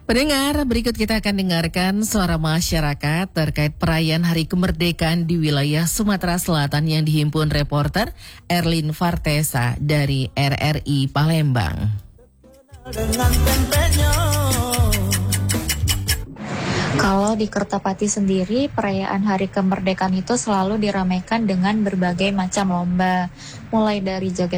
Pendengar, berikut kita akan dengarkan suara masyarakat terkait perayaan Hari Kemerdekaan di wilayah Sumatera Selatan yang dihimpun reporter Erlin Vartesa dari RRI Palembang. Kalau di Kertapati sendiri, perayaan Hari Kemerdekaan itu selalu diramaikan dengan berbagai macam lomba, mulai dari joget